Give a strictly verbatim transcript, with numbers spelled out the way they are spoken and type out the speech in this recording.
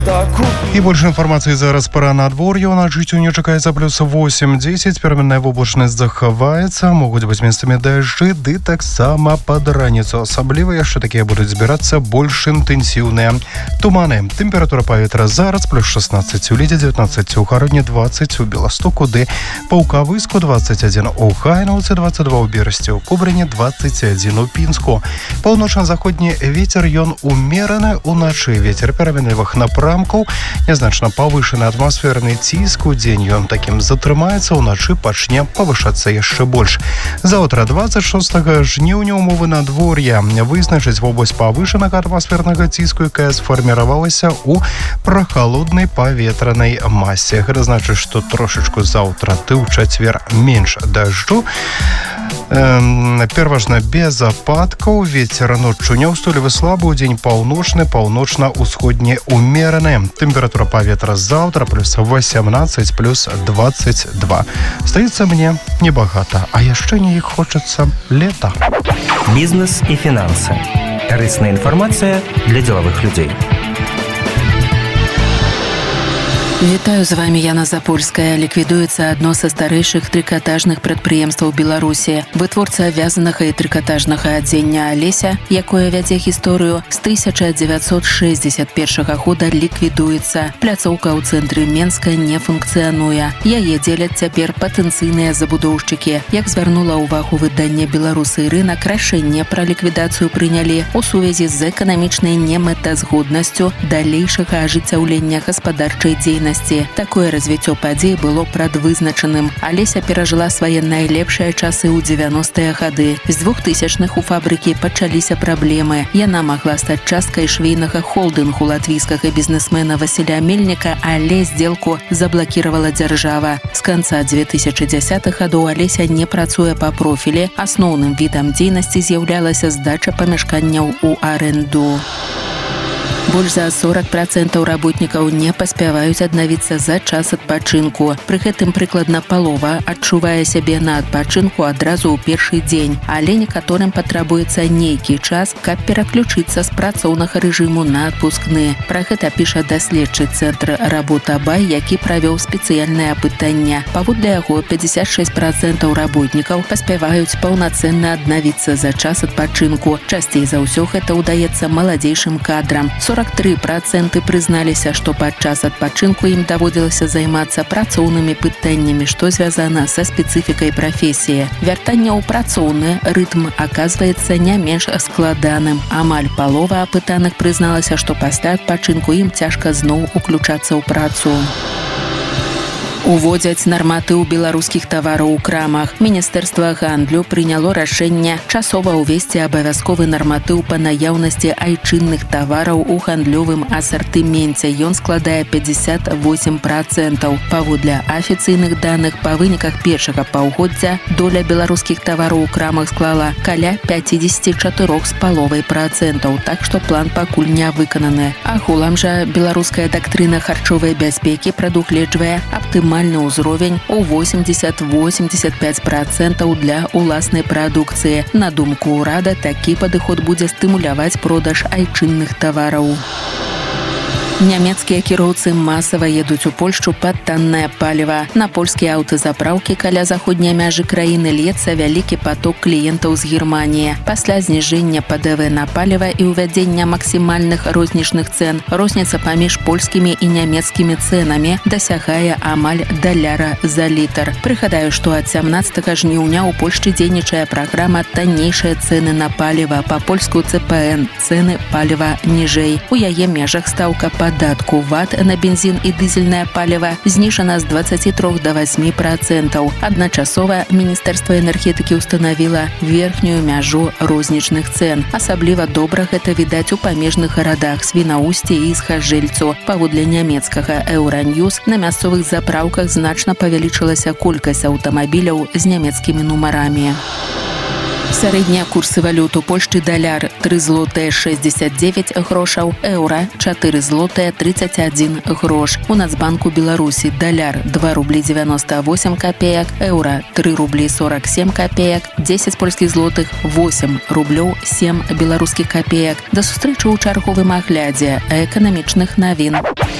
И больше информации зараз пора надвор'я. Уначы сёння чакаецца плюс восемь-десять. Пераменная воблачнасць захаваецца. Могуць быць месцамі дажджы, ды таксама пад раніцу. Асабліва яшчэ такія будуць збірацца больш інтэнсіўныя туманы. Тэмпература паветра зараз плюс шестнадцать у Лідзе, девятнадцать у Гародні, двадцать у Беластоку, ды Паўкавыску, двадцать один у Хайнаўцы, двадцать два у Берасці, у Кобрыні, двадцать один у Пінску. Паўночна-заходні вецер ён умераны. Уначы вецер пераменлівых напрамкаў. Нязначна павышаны атмасферны ціск. У дзень ён такім затрымаецца, уначы пачне павышацца яшчэ больш. Заўтра двадцать шостага жніўня умовы надвор'я вызначыць вобласць павышанага атмасфернага ціску, якая сфарміравалася ў прахалоднай паветранай масе. Гэта значыць, што трошачку заўтра ты ў чацвер менш дажджу. Эм, пераважна без ападкаў. Вецер ноччу няўстойлівы слабы, у дзень паўночны, паўночна-ўсходні умераны. Тэмпература паветра заўтра плюс восемнадцать, плюс двадцать два. Стаецца мне небагата, а яшчэ неяк хочацца лета. Бізнес і фінансы. Карысная інфармацыя для дзелавых людзей. Вітаю, з вами Яна Запольская. Ліквідуецца адно са старэйшых трыкатажных прадпрыемстваў Беларусі. Вытворца вязанага і трыкатажнага адзення Алеся, якое вядзе гісторыю з тысяча дзевяцьсот шэсцьдзесят першага года, ліквідуецца. Пляцоўка ў цэнтры Менска не функцыянуе. Яе дзеляць цяпер патэнцыйныя забудоўшчыкі. Як звярнула ўвагу выданне «Беларусы і рынак», рашэнне пра ліквідацыю прынялі ў сувязі з эканамічнай немэтазгоднасцю далейшага ажыццяўлення гаспадарчай дзейнасці. Такое развіццё падзей было прадвызначаным. Алеся перажыла свае найлепшыя часы ў дзевяностыя гады. З двухтысячных у фабрыкі пачаліся праблемы. Яна магла стаць часткай швейнага холдынгу латвійскага бізнесмена Васіля Мельніка, але здзелку заблакіравала дзяржава. З канца две тысячи дзесятых гадоў Алеся не працуе па профілі. Асноўным відам дзейнасці з'яўлялася здача памяшканняў у арэнду. Больш за сорок процентаў работнікаў не паспяваюць аднавіцца за час адпачынку. Пры гэтым прыкладна палова адчувае сябе на адпачынку адразу ў першы дзень, але некаторым патрабуецца нейкі час, каб пераключыцца з працоўнага рэжыму на адпускны. Пра гэта піша даследчы цэнтр «Работа Бай», які правёў спецыяльнае апытанне. Паводле яго пятьдесят шесть процентаў работнікаў паспяваюць паўнацэнна аднавіцца за час адпачынку. Часцей за ўсё гэта ўдаецца маладзейшым кадрам. сорок тры проценты прызналіся, што падчас адпачынку ім даводзілася займацца працоўнымі пытаннямі, што звязана са спецыфікай прафесіі. Вяртанне ў працоўны рытм аказваецца не менш складаным. Амаль палова апытаных прызналася, што пасля адпачынку ім цяжка зноў уключацца ў працу. Уводзяць нарматыў беларускіх тавараў у крамах. Міністэрства гандлю прыняло рашэнне часова ўвесці абавязковы нарматыў па наяўнасці айчынных тавараў у гандлёвым асартыменце. Ён складае пятьдесят восемь процентаў. Паводле афіцыйных даных, па выніках першага паўгоддзя доля беларускіх тавараў у крамах склала каля пятьдесят четыре з паловай процентаў, так што план пакуль не выкананы. Агулам жа беларуская дактрына харчовай бяспекі прадугледжвае аптымальны ўзровень у восемьдесят - восемьдесят пять процентаў для уласнай прадукцыі. На думку ўрада, такі падыход будзе стымуляваць продаж айчынных тавараў. Нямецкія кіроўцы масава едуць у Польшчу пад таннае паліва. На польскія аўтазапраўкі каля заходняй мяжы краіны льецца вялікі паток кліентаў з Германіі. Пасля зніжэння Пэ Дэ Вэ на паліва і ўвядзення максімальных рознічных цэн, розніца паміж польскімі і нямецкімі цэнамі дасягае амаль даляра за літр. Прыгадаю, што ад сямнаццатага жніўня ў Польшчы дзейнічае праграма «Таннейшыя цэны на паліва», па-польску Цэ Пэ Эн, цэны паліва ніжэй. У яе межах стаўка па падатку ВАТ на бензін і дызельнае паліва зніжана з двадцати трёх да восьмі процентаў. Адначасова Міністэрства энергетыкі ўстанавіла верхнюю мяжу рознічных цэн. Асабліва добра гэта відаць у памежных гарадах Свінаусці і Схажэльцу. Паводле нямецкага Еўраньюз, на мясцовых запраўках значна павялічылася колькасць аўтамабіляў з нямецкімі нумарамі. Сярэднія курсы валют у Польшчы: даляр тры злотыя шэсцьдзесят дзевяць грошаў, еўра чатыры злотыя тридцать один грош. У Нацбанку Беларусі даляр два рублі девяносто восемь копеек, еўра три рублі сорок семь копеек, дзесяць польскіх злотых восемь рублёў семь беларускіх копеек. Да сустрэчы ў чарговым аглядзе эканамічных навін.